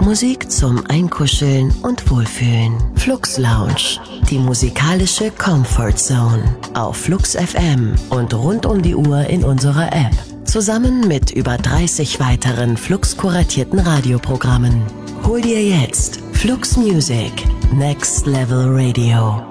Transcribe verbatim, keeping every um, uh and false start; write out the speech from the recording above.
Popmusik zum Einkuscheln und Wohlfühlen. Flux Lounge, die musikalische Comfort Zone auf Flux F M und rund um die Uhr in unserer App. Zusammen mit über dreißig weiteren Flux-kuratierten Radioprogrammen. Hol dir jetzt Flux Music Next Level Radio.